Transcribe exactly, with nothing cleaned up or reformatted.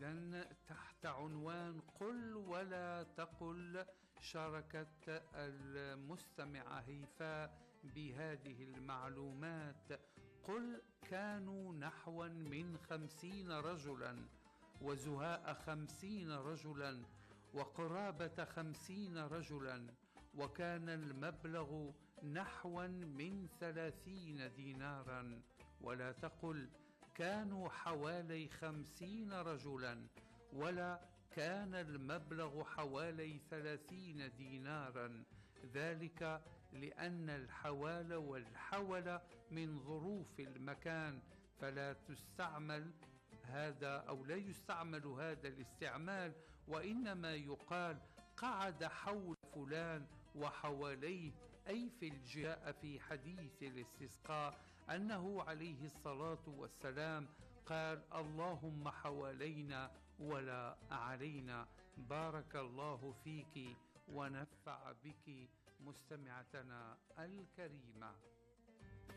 إذن تحت عنوان قل ولا تقل شاركت المستمعة هيفاء بهذه المعلومات. قل كانوا نحوا من خمسين رجلا، وزهاء خمسين رجلا، وقرابة خمسين رجلا، وكان المبلغ نحوا من ثلاثين دينارا. ولا تقل كانوا حوالي خمسين رجلا، ولا كان المبلغ حوالي ثلاثين دينارا، ذلك لأن الحوال والحول من ظروف المكان، فلا تستعمل هذا أو لا يستعمل هذا الاستعمال، وإنما يقال قعد حول فلان وحواليه، أي في الجاء في حديث الاستسقاء أنه عليه الصلاة والسلام قال اللهم حوالينا ولا علينا. بارك الله فيك ونفع بك مستمعتنا الكريمة.